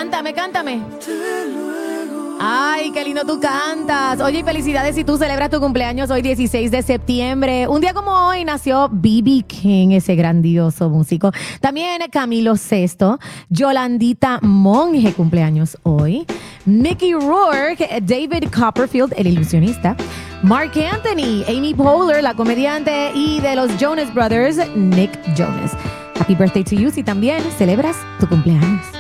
cántame, cántame. Ay, qué lindo tú cantas. Oye, felicidades si tú celebras tu cumpleaños hoy 16 de septiembre. Un día como hoy nació B.B. King, ese grandioso músico. También Camilo Sesto, Yolandita Monge, cumpleaños hoy. Mickey Rourke, David Copperfield, el ilusionista. Mark Anthony, Amy Poehler, la comediante, y de los Jonas Brothers, Nick Jonas. Happy birthday to you si también celebras tu cumpleaños.